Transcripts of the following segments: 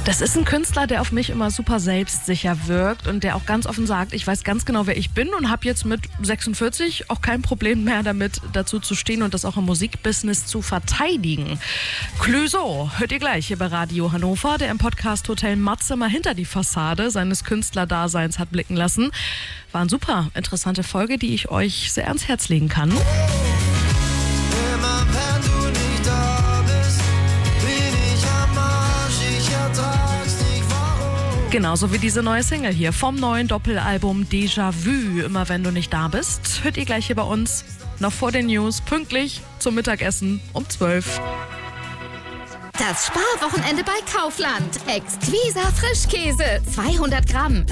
Das ist ein Künstler, der auf mich immer super selbstsicher wirkt und der auch ganz offen sagt, ich weiß ganz genau, wer ich bin und habe jetzt mit 46 auch kein Problem mehr damit, dazu zu stehen und das auch im Musikbusiness zu verteidigen. Clouseau hört ihr gleich hier bei Radio Hannover, der im Podcast Hotel Matze mal hinter die Fassade seines Künstlerdaseins hat blicken lassen. War eine super interessante Folge, die ich euch sehr ans Herz legen kann. Genauso wie diese neue Single hier vom neuen Doppelalbum Déjà-vu. Immer wenn du nicht da bist, hört ihr gleich hier bei uns noch vor den News pünktlich zum Mittagessen um 12. Das Sparwochenende bei Kaufland. Exquisa Frischkäse. 200 Gramm.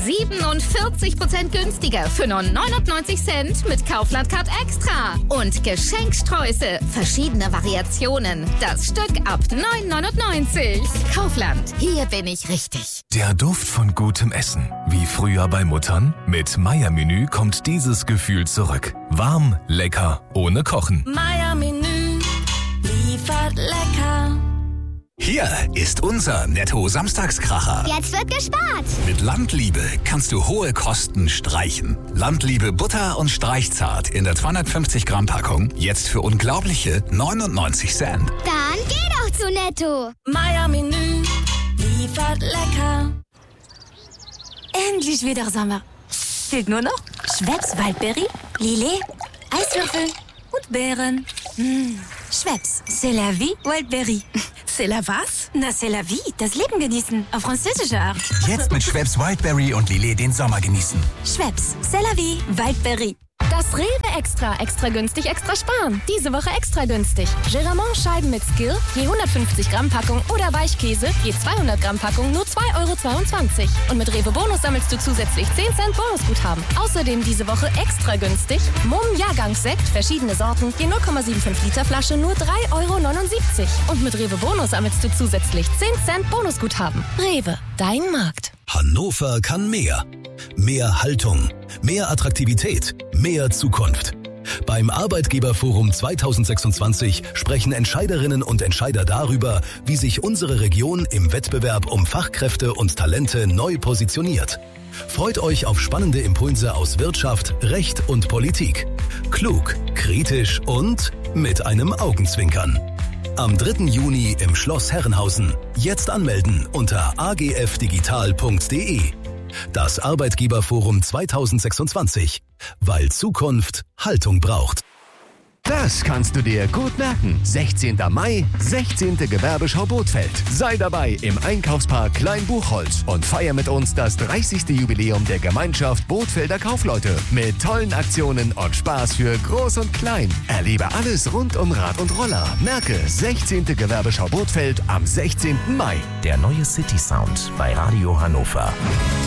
47% günstiger für nur 99 Cent mit Kaufland Card Extra. Und Geschenksträuße. Verschiedene Variationen. Das Stück ab 9,99. Kaufland. Hier bin ich richtig. Der Duft von gutem Essen. Wie früher bei Muttern? Mit Meier-Menü kommt dieses Gefühl zurück. Warm, lecker, ohne Kochen. Meier-Menü liefert lecker. Hier ist unser Netto-Samstagskracher. Jetzt wird gespart. Mit Landliebe kannst du hohe Kosten streichen. Landliebe Butter und Streichzart in der 250 Gramm Packung. Jetzt für unglaubliche 99 Cent. Dann geh doch zu Netto. Meier-Menü liefert lecker. Endlich wieder Sommer. Fehlt nur noch Schweppes Waldberry, Lillet, Eiswürfel und Beeren. Schweppes, c'est la vie, Wildberry. C'est la was? Na, c'est la vie, das Leben genießen, auf französische Art. Jetzt mit Schweppes Wildberry und Lillet den Sommer genießen. Schweppes, c'est la vie, Wildberry. Das Rewe Extra günstig, extra sparen. Diese Woche extra günstig. Geramont-Scheiben mit Skill, je 150 Gramm Packung oder Weichkäse, je 200 Gramm Packung, nur 2,22 €. Und mit Rewe Bonus sammelst du zusätzlich 10 Cent Bonusguthaben. Außerdem diese Woche extra günstig. Mumm Jahrgangssekt, verschiedene Sorten, je 0,75 Liter Flasche, nur 3,79 €. Und mit Rewe Bonus sammelst du zusätzlich 10 Cent Bonusguthaben. Rewe, dein Markt. Hannover kann mehr. Mehr Haltung, mehr Attraktivität, mehr Zukunft. Beim Arbeitgeberforum 2026 sprechen Entscheiderinnen und Entscheider darüber, wie sich unsere Region im Wettbewerb um Fachkräfte und Talente neu positioniert. Freut euch auf spannende Impulse aus Wirtschaft, Recht und Politik. Klug, kritisch und mit einem Augenzwinkern. Am 3. Juni im Schloss Herrenhausen. Jetzt anmelden unter agfdigital.de. Das Arbeitgeberforum 2026. Weil Zukunft Haltung braucht. Das kannst du dir gut merken. 16. Mai, 16. Gewerbeschau Bothfeld. Sei dabei im Einkaufspark Kleinbuchholz und feier mit uns das 30. Jubiläum der Gemeinschaft Bothfelder Kaufleute. Mit tollen Aktionen und Spaß für Groß und Klein. Erlebe alles rund um Rad und Roller. Merke, 16. Gewerbeschau Bothfeld am 16. Mai. Der neue City Sound bei Radio Hannover.